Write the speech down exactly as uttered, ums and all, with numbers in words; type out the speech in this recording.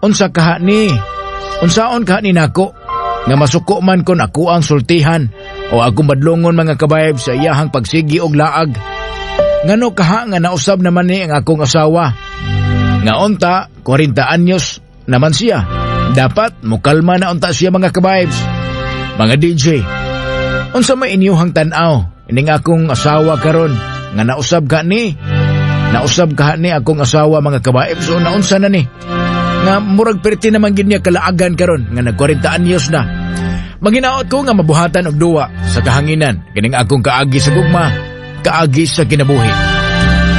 Unsa kaha ni? Unsaon kaha ni nako? Nga masuko man kon ako ang sultihan o akong badlongon mga kabayb sa iyahang pagsigi og laag. Ngano kaha nga nausab naman ni ang akong asawa? Nga unta, forty anyos naman siya. Dapat mukalma na unta siya mga kabaybs. Mga D J, unsa may inyuhang tan-aw ining akong asawa karon nga nausab ka ni? Nausab ka ni akong asawa mga kabaybs o naunsa na ni? Nga murag perti naman gid niya kalaagan karon nga nag-forty anyos na. Maginaot ko nga mabuhatan og duwa sa kahanginan kining akong kaagi sa gugma, kaagi sa kinabuhi.